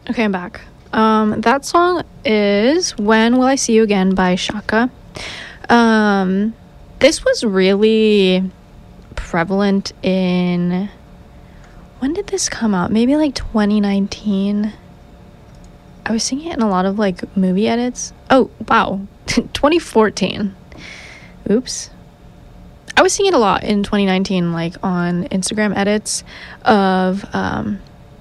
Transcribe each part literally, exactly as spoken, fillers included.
Okay, I'm back. Um, that song is When Will I See You Again by Shaka. Um, this was really prevalent in... When did this come out? Maybe like twenty nineteen. I was singing it in a lot of like movie edits. Oh, wow. twenty fourteen. Oops. I was singing it a lot in twenty nineteen, like on Instagram edits of um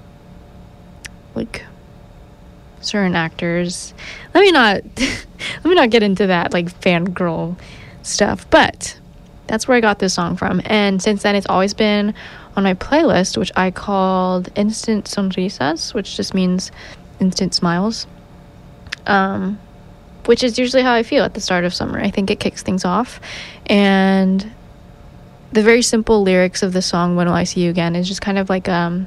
like certain actors. Let me not let me not get into that like fangirl stuff, but that's where I got this song from. And since then it's always been on my playlist, which I called Instant Sonrisas, which just means instant smiles. Um which is usually how I feel at the start of summer. I think it kicks things off, and the very simple lyrics of the song When Will I See You Again is just kind of like um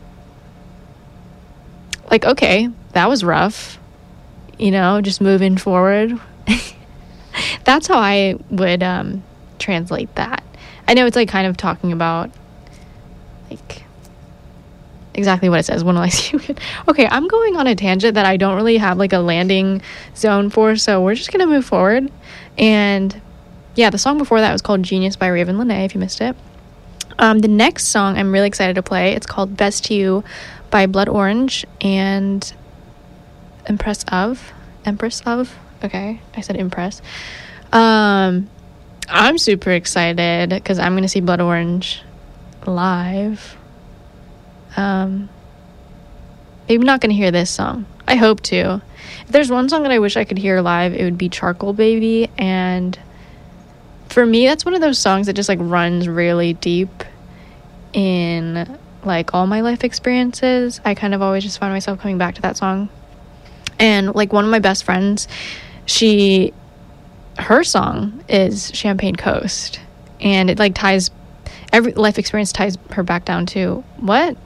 like okay, that was rough, you know, just moving forward. That's how I would um translate that. I know it's like kind of talking about like exactly what it says, when will I see you again. Okay, I'm going on a tangent that I don't really have like a landing zone for, so we're just gonna move forward. And yeah, the song before that was called Genius by Raven Lenae, if you missed it. Um, the next song I'm really excited to play, it's called Best to You by Blood Orange and Empress of. Empress of? Okay, I said Impress. Um, I'm super excited because I'm going to see Blood Orange live. Um, maybe not going to hear this song. I hope to. If there's one song that I wish I could hear live, it would be Charcoal Baby, and for me, that's one of those songs that just like runs really deep in like all my life experiences. I kind of always just find myself coming back to that song. And like one of my best friends, she, her song is Champagne Coast, and it like ties, every life experience ties her back down to what?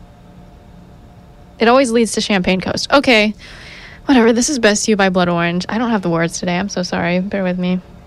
It always leads to Champagne Coast. Okay, whatever. This is Best to You by Blood Orange. I don't have the words today. I'm so sorry. Bear with me.